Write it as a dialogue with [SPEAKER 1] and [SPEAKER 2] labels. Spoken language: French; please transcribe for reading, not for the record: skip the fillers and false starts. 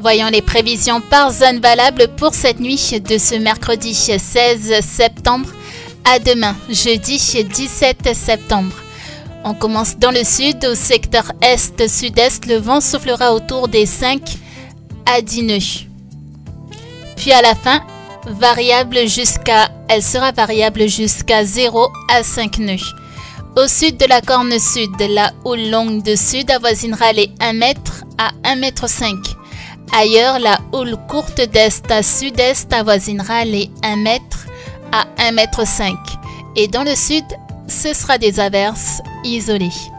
[SPEAKER 1] Voyons les prévisions par zone valables pour cette nuit de ce mercredi 16 septembre à demain, jeudi 17 septembre. On commence dans le sud, au secteur est-sud-est, le vent soufflera autour des 5 à 10 nœuds. Puis à la fin, elle sera variable jusqu'à 0 à 5 nœuds. Au sud de la corne sud, la houle longue de sud avoisinera les 1 mètre à 1,5 m. Ailleurs, la houle courte d'est à sud-est avoisinera les 1 mètre à 1,5 m. Et dans le sud, ce sera des averses isolées.